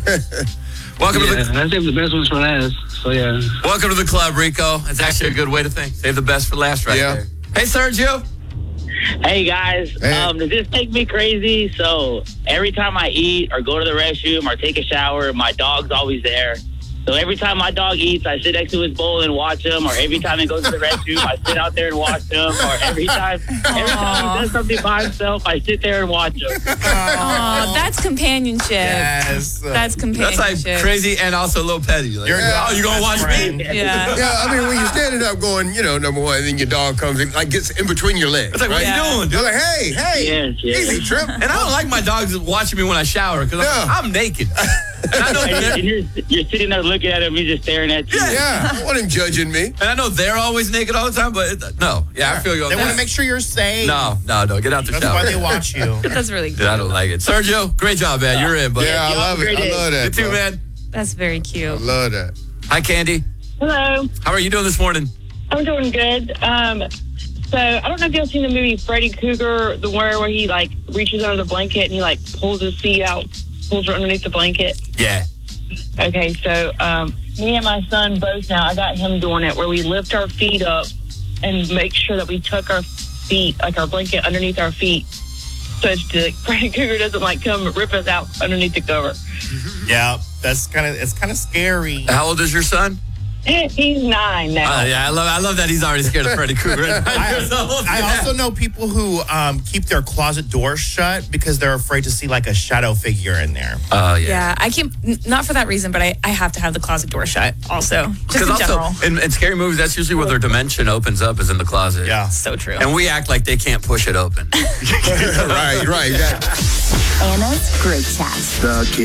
Welcome to the. I saved the best ones for last. So yeah. Welcome to the club, Rico. It's actually a good way to think. Save the best for last, right there. Hey, Sergio. Hey guys, Hey. does this make me crazy? So every time I eat or go to the restroom or take a shower, my dog's always there. So every time my dog eats, I sit next to his bowl and watch him. Or every time he goes to the restroom, I sit out there and watch him. Or every time he does something by himself, I sit there and watch him. Oh, that's companionship. Yes. That's companionship. That's like crazy and also a little petty. Like, Yeah. oh, you gonna watch me? Yeah. Yeah, I mean, when you're standing up going, number one, then your dog comes in, like gets in between your legs. It's like, right? what you doing, You're dude? like, hey, Yes. easy, Trip. And I don't like my dogs watching me when I shower because Yeah. I'm naked. And I know And you're sitting there looking at him, he's just staring at you. Yeah, I want him judging me. and I know they're always naked all the time, but no. Yeah, I feel you on They that. want to make sure you're safe. No, get out the That's shower. why they watch you. That's really Dude, cute. I don't like it. Sergio, great job, man. You're in, buddy. Yeah, I love it. great I day. love that. You too, bro. man. That's very I cute. love that. Hi, Candy. Hello, How are you doing this morning? I'm doing good. So I don't know if y'all seen the movie Freddy Cougar, the one where he like reaches under the blanket and he like pulls his feet out, pulls her underneath the blanket. Yeah. Okay, so me and my son both now, I got him doing it where we lift our feet up and make sure that we tuck our feet, like our blanket underneath our feet, so the Freddy Cougar doesn't like come rip us out underneath the cover. Yeah, it's kind of scary. How old is your son? He's 9 now. Yeah, I love that he's already scared of Freddy Cougar. I also know people who keep their closet doors shut because they're afraid to see like a shadow figure in there. Oh, Yeah, I keep, not for that reason, but I have to have the closet door shut also. Just Because in general. also, in scary movies, that's usually where their dimension opens up is in the closet. Yeah. So true. And we act like they can't push it open. Right. Anna's Great Chat. The kid.